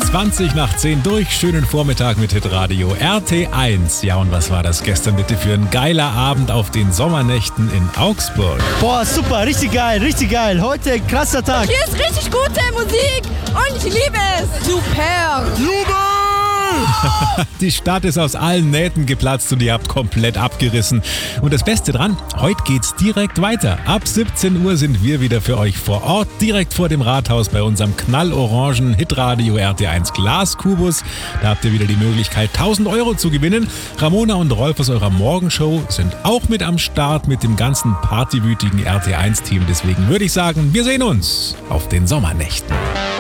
20 nach 10 durch. Schönen Vormittag mit Hitradio RT1. Ja, und was war das gestern bitte für ein geiler Abend auf den Sommernächten in Augsburg? Boah, super, richtig geil, richtig geil. Heute krasser Tag. Hier ist richtig gute Musik und ich liebe es. Super. Die Stadt ist aus allen Nähten geplatzt und ihr habt komplett abgerissen. Und das Beste dran, heute geht's direkt weiter. Ab 17 Uhr sind wir wieder für euch vor Ort, direkt vor dem Rathaus bei unserem knallorangen Hitradio RT1 Glaskubus. Da habt ihr wieder die Möglichkeit, 1000 Euro zu gewinnen. Ramona und Rolf aus eurer Morgenshow sind auch mit am Start mit dem ganzen partywütigen RT1-Team. Deswegen würde ich sagen, wir sehen uns auf den Sommernächten.